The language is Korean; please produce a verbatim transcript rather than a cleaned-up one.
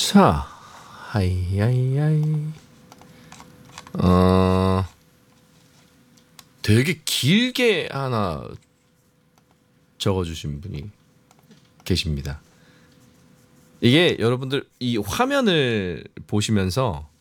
자, 하이하이하이. 어, 되게 길게 하나 적어주신 분이 계십니다. 이게 여러분들 이 화면을 보시면서